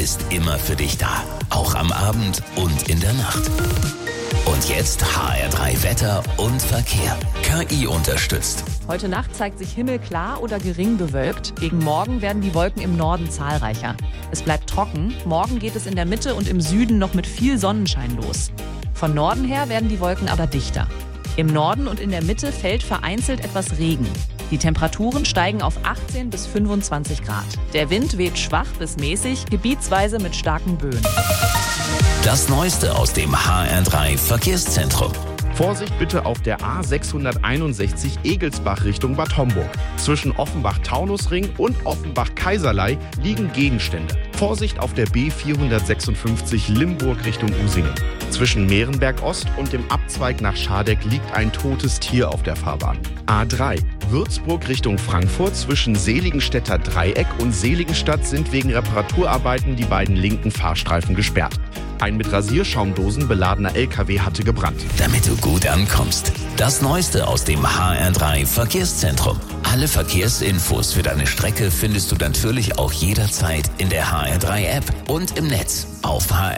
ist immer für dich da. Auch am Abend und in der Nacht. Und jetzt HR3 Wetter und Verkehr. KI unterstützt. Heute Nacht zeigt sich Himmel klar oder gering bewölkt. Gegen Morgen werden die Wolken im Norden zahlreicher. Es bleibt trocken. Morgen geht es in der Mitte und im Süden noch mit viel Sonnenschein los. Von Norden her werden die Wolken aber dichter. Im Norden und in der Mitte fällt vereinzelt etwas Regen. Die Temperaturen steigen auf 18 bis 25 Grad. Der Wind weht schwach bis mäßig, gebietsweise mit starken Böen. Das Neueste aus dem HR3 Verkehrszentrum. Vorsicht bitte auf der A661 Egelsbach Richtung Bad Homburg. Zwischen Offenbach-Taunusring und Offenbach-Kaiserlei liegen Gegenstände. Vorsicht auf der B456 Limburg Richtung Usingen. Zwischen Mehrenberg Ost und dem Abzweig nach Schadeck liegt ein totes Tier auf der Fahrbahn. A3 Würzburg Richtung Frankfurt zwischen Seligenstädter Dreieck und Seligenstadt sind wegen Reparaturarbeiten die beiden linken Fahrstreifen gesperrt. Ein mit Rasierschaumdosen beladener LKW hatte gebrannt. Damit du gut ankommst. Das Neueste aus dem HR3 Verkehrszentrum. Alle Verkehrsinfos für deine Strecke findest du natürlich auch jederzeit in der HR3 App und im Netz auf hr3.